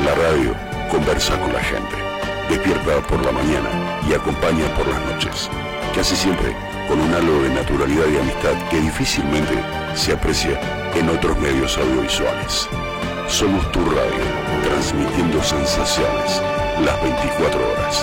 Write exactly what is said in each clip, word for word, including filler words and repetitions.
la radio, conversa con la gente, despierta por la mañana y acompaña por las noches, casi siempre con un halo de naturalidad y amistad que difícilmente se aprecia en otros medios audiovisuales. Somos tu radio, transmitiendo sensaciones las veinticuatro horas.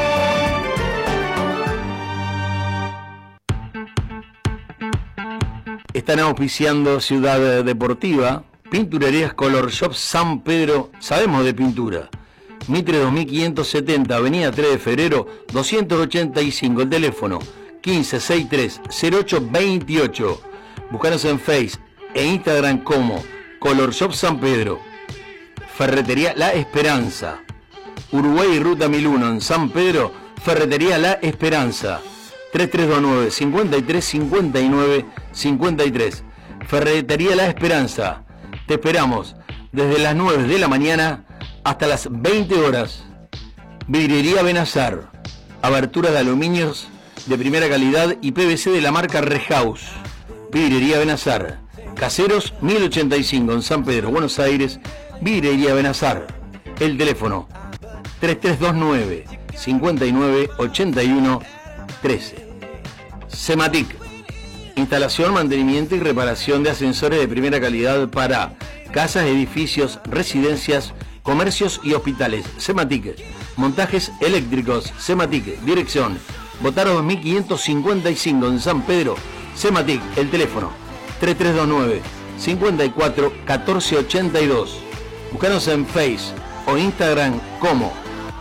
Están auspiciando Ciudad Deportiva, Pinturerías Color Shop San Pedro, sabemos de pintura. Mitre dos mil quinientos setenta, Avenida tres de Febrero, doscientos ochenta y cinco, el teléfono quince sesenta y tres cero ocho veintiocho. Búscanos en Face e Instagram como Color Shop San Pedro. Ferretería La Esperanza, Uruguay y Ruta mil uno en San Pedro, Ferretería La Esperanza, tres tres dos nueve, cinco tres cinco nueve cinco tres. Ferretería La Esperanza, te esperamos desde las nueve de la mañana hasta las veinte horas. Vidriería Benazar, aberturas de aluminios de primera calidad y P V C de la marca Rehouse. Vidriería Benazar, Caseros mil ochenta y cinco en San Pedro, Buenos Aires. Vidriería Benazar, el teléfono tres tres dos nueve, cinco nueve ocho uno uno tres. Sematic, instalación, mantenimiento y reparación de ascensores de primera calidad para casas, edificios, residencias, comercios y hospitales. Sematic, montajes eléctricos. Sematic, dirección Botaro dos mil quinientos cincuenta y cinco en San Pedro. Sematic, el teléfono tres tres dos nueve, cinco cuatro, uno cuatro ocho dos. Búscanos en Face o Instagram como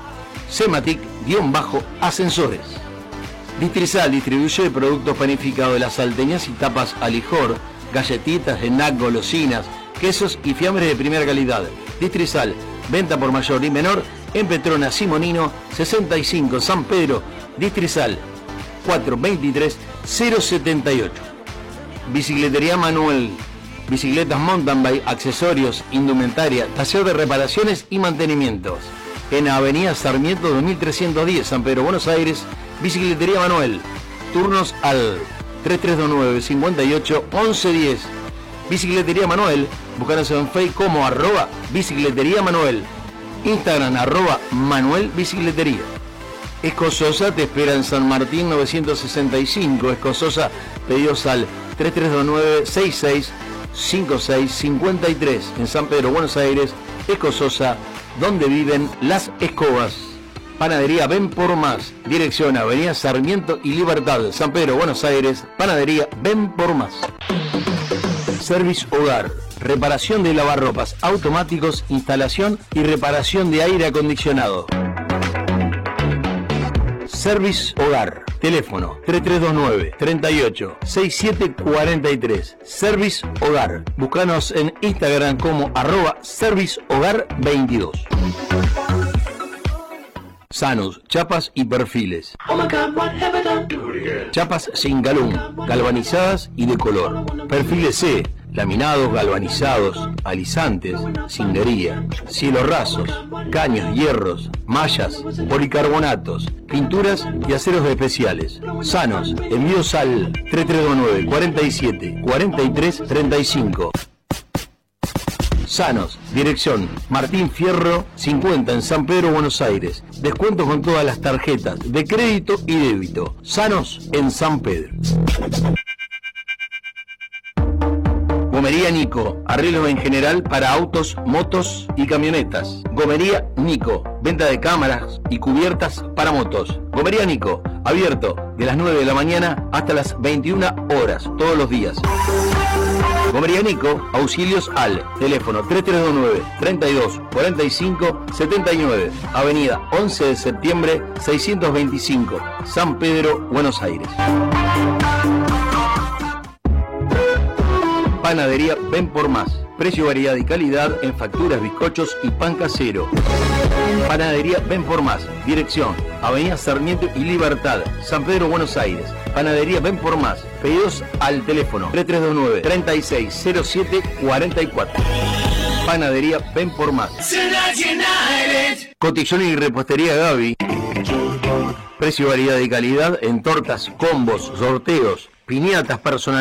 Sematic-ascensores. Distrizal distribuye productos panificados de las salteñas y tapas Alijor, galletitas, snack, golosinas, quesos y fiambres de primera calidad. Distrizal, venta por mayor y menor en Petrona Simonino sesenta y cinco, San Pedro. Distrizal, cuatro dos tres, cero siete ocho. Bicicletería Manuel, bicicletas mountain bike, accesorios, indumentaria, taller de reparaciones y mantenimientos. En Avenida Sarmiento dos mil trescientos diez, San Pedro, Buenos Aires. Bicicletería Manuel, turnos al tres tres dos nueve, cinco ocho, once diez. Bicicletería Manuel, búscanos en Facebook como arroba Bicicletería Manuel, Instagram arroba Manuel Bicicletería. Escososa te espera en San Martín novecientos sesenta y cinco. Escososa, pedidos al tres tres dos nueve, seis seis cinco seis cinco tres. En San Pedro, Buenos Aires. Escososa, donde viven las escobas. Panadería Ven por Más, dirección Avenida Sarmiento y Libertad, San Pedro, Buenos Aires. Panadería Ven por Más. Service Hogar, reparación de lavarropas automáticos, instalación y reparación de aire acondicionado. Service Hogar, teléfono tres tres dos nueve, treinta y ocho, sesenta y siete cuarenta y tres. Service Hogar, búscanos en Instagram como arroba Service Hogar veintidós. Sanos, chapas y perfiles. Chapas sin galón, galvanizadas y de color. Perfiles C, laminados, galvanizados, alisantes, cindería, cielos rasos, caños, hierros, mallas, policarbonatos, pinturas y aceros especiales. Sanos, envíos al tres tres dos nueve, cuarenta y siete, cuarenta y tres, treinta y cinco. Sanos, dirección Martín Fierro cincuenta en San Pedro, Buenos Aires. Descuentos con todas las tarjetas de crédito y débito. Sanos en San Pedro. Gomería Nico, arreglos en general para autos, motos y camionetas. Gomería Nico, venta de cámaras y cubiertas para motos. Gomería Nico, abierto de las nueve de la mañana hasta las veintiuna horas, todos los días. Gomería Nico, auxilios al teléfono tres tres dos nueve, treinta y dos, cuarenta y cinco, setenta y nueve, Avenida once de septiembre, seiscientos veinticinco, San Pedro, Buenos Aires. Panadería Ven por Más, precio, variedad y calidad en facturas, bizcochos y pan casero. Panadería Ven por Más, dirección Avenida Sarmiento y Libertad, San Pedro, Buenos Aires. Panadería Ven por Más, pedidos al teléfono tres tres dos nueve, treinta y seis, cero siete cuarenta y cuatro. Panadería Ven por Más. Cotillón y repostería Gaby, precio, variedad y calidad en tortas, combos, sorteos, piñatas personalizadas.